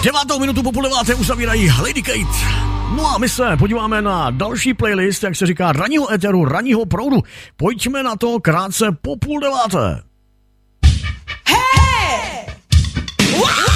9. minutu po půl 9. uzavírají Lady Kate. No a my se podíváme na další playlist, jak se říká, ranního éteru, ranního proudu. Pojďme na to krátce po půl 9. Hey! Wow!